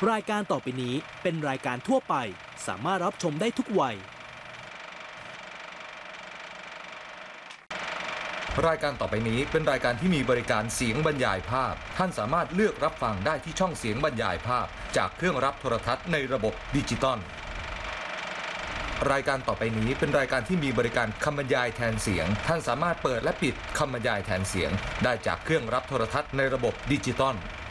รายการต่อไปนี้เป็นรายการทั่วไปสามารถรับชมได้ทุกวัยรายการต่อไปนี้เป็นรายการที่มีบริการเสียงบรรยายภาพท่านสามารถเลือกรับฟังได้ที่ช่องเสียงบรรยายภาพจากเครื่องรับโทรทัศน์ในระบบดิจิตอลรายการต่อไปนี้เป็นรายการที่มีบริการคำบรรยายแทนเสียงท่านสามารถเปิดและปิดคำบรรยายแทนเสียงได้จากเครื่องรับโทรทัศน์ในระบบดิจิตอล